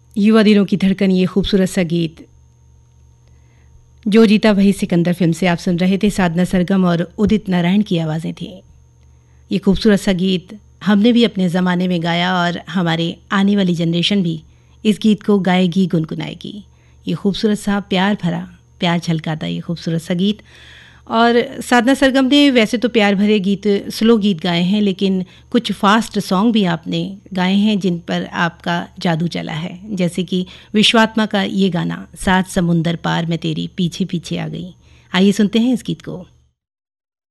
युवा दिनों की धड़कन, ये खूबसूरत सा गीत जो जीता वही सिकंदर फिल्म से आप सुन रहे थे। साधना सरगम और उदित नारायण की आवाज़ें थी। ये खूबसूरत सा गीत हमने भी अपने ज़माने में गाया और हमारे आने वाली जनरेशन भी इस गीत को गाएगी, गुनगुनाएगी। ये खूबसूरत सा प्यार भरा, प्यार झलकाता ये खूबसूरत सा गीत। और साधना सरगम ने वैसे तो प्यार भरे गीत, स्लो गीत गाए हैं, लेकिन कुछ फास्ट सॉन्ग भी आपने गाए हैं जिन पर आपका जादू चला है। जैसे कि विश्वात्मा का ये गाना, सात समुंदर पार मैं तेरी पीछे पीछे आ गई। आइए सुनते हैं इस गीत को।